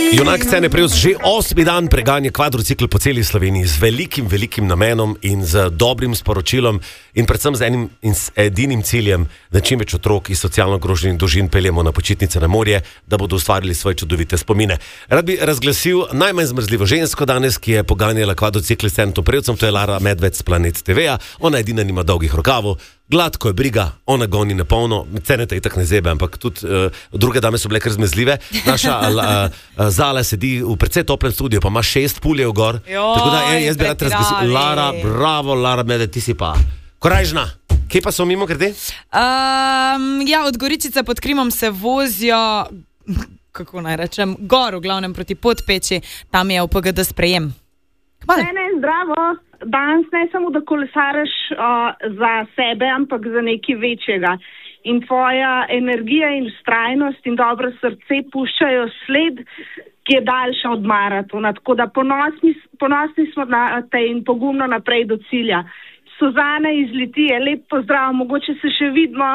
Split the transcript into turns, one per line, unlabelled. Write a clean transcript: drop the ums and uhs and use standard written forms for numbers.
Junak scene Preus že 8. dan preganja kvadrocikl po celi Sloveniji z velikim namenom in z dobrim sporočilom in predvsem z enim in s edinim ciljem, da čim več otrok iz socialno ogroženih družin peljemo na počitnice na morje, da bodo ustvarili svoje čudovite spomine. Rad bi razglasil najmanj zmrzljivo žensko danes, ki je poganjala kvadrocikl s Cenetom Preucem, to je Lara Medved s Planet TV-ja. Ona edina nima dolgih rokavov, gladko je briga, ona goni na polno, Ceneta je tak ne zebe, ampak tudi druge dame so bile kar zmezljive. Naša Zala sedi v precej toplem studiu, pa ima 6 puljev gor. Tako da jaz bi rad razglasil, Lara, bravo, Lara Medved, ti si pa korajžna. Kje pa so mimo grede?
Od Goričice pod Krimom se vozijo, kako naj rečem, gor v glavnem proti Podpeči, tam je v PGD sprejem.
Ne, zdravo. Danes ne samo, da kolesariš za sebe, ampak za nekaj večjega. In tvoja energija in vztrajnost in dobro srce puščajo sled, ki je daljša od maratona. Tako da ponosni smo na te in pogumno naprej do cilja. Suzana iz Litije, lep pozdrav, mogoče se še vidimo